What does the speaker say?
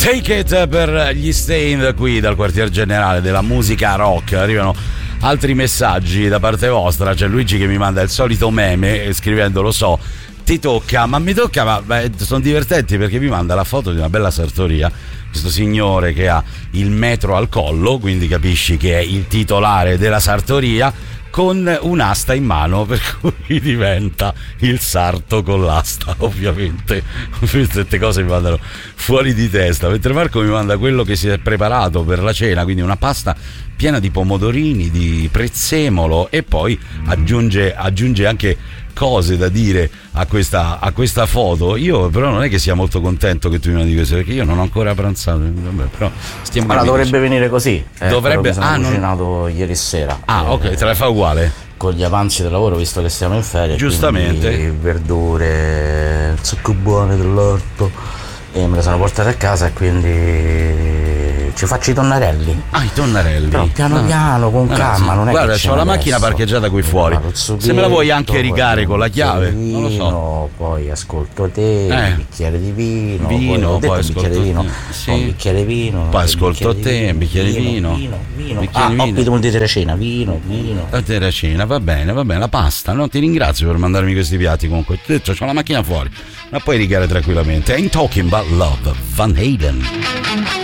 Take It per gli Stained qui dal quartier generale della musica rock. Arrivano altri messaggi da parte vostra. C'è Luigi che mi manda il solito meme scrivendo: lo so, ti tocca, ma mi tocca, ma sono divertenti perché mi manda la foto di una bella sartoria, questo signore che ha il metro al collo, quindi capisci che è il titolare della sartoria, con un'asta in mano, per cui diventa il sarto con l'asta, ovviamente. Queste cose mi mandano fuori di testa. Mentre Marco mi manda quello che si è preparato per la cena, quindi una pasta piena di pomodorini, di prezzemolo, e poi aggiunge anche cose da dire a questa foto. Io però non è che sia molto contento che tu mi mandi questo, perché io non ho ancora pranzato. Vabbè, però stiamo dovrebbe venire così. Dovrebbe. Ho cucinato ieri sera. Ok, te la fa uguale con gli avanzi del lavoro, visto che siamo in ferie. Giustamente. Verdure, succo buone dell'orto, e me le sono portate a casa, e quindi ci faccio i tonnarelli. I tonnarelli. Però piano, con calma. Non è guarda, che c'ho la macchina parcheggiata qui fuori. Se me la vuoi anche rigare con la chiave, non lo so. Poi ascolto te, un bicchiere di vino, poi ascolto un bicchiere di vino, un bicchiere di vino, poi ascolto te, un bicchiere di vino. Ospite vuol dire cena, vino. La cena, va bene, la pasta. No, ti ringrazio per mandarmi questi piatti. Comunque, ti ho detto, c'ho la macchina fuori, ma puoi rigare tranquillamente. I'm talking about love, Van Halen.